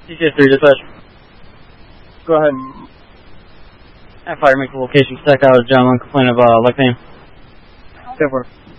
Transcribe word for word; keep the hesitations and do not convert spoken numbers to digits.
C C S three dispatch. Go ahead. At fire, make the location check out a gentleman complaining of uh, leg pain. Go for it.